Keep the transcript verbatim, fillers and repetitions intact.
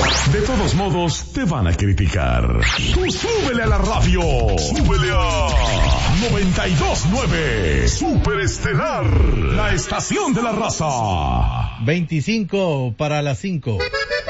De todos modos, te van a criticar. Tú súbele a la radio. Súbele a noventa y dos punto nueve. Superestelar. La estación de la raza. veinticinco para las cinco.